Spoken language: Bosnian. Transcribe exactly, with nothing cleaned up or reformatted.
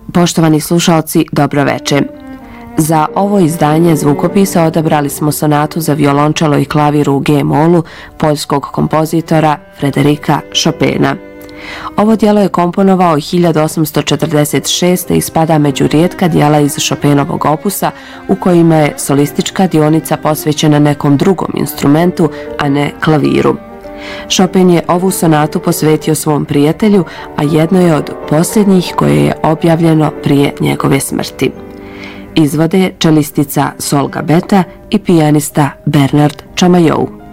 Poštovani slušalci, dobro večer. Za ovo izdanje zvukopisa odabrali smo sonatu za violončelo i klavir u G-molu poljskog kompozitora Frederika Chopina. Ovo djelo je komponovao hiljadu osamsto četrdeset šeste i spada među rijetka djela iz Chopinovog opusa u kojima je solistička dionica posvećena nekom drugom instrumentu, a ne klaviru. Chopin je ovu sonatu posvetio svom prijatelju, a jedno je od posljednjih koje je objavljeno prije njegove smrti. Izvode čelistica Solga Beta i pijanista Bernard Chamayou.